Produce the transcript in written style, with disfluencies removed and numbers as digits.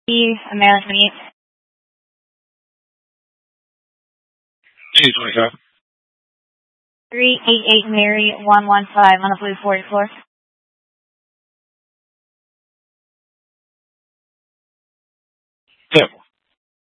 Maryland 28. 25. 388 Mary 115 on the blue 44.